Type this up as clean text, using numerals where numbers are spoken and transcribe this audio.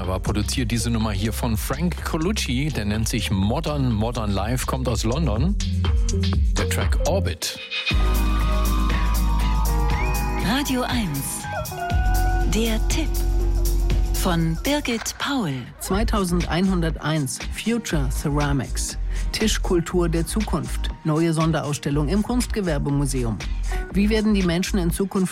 Wunderbar produziert diese Nummer hier von Frank Colucci. Der nennt sich Modern Life, kommt aus London. Der Track Orbit. Radio 1. Der Tipp von Birgit Paul. 2101 Future Ceramics. Tischkultur der Zukunft. Neue Sonderausstellung im Kunstgewerbemuseum. Wie werden die Menschen in Zukunft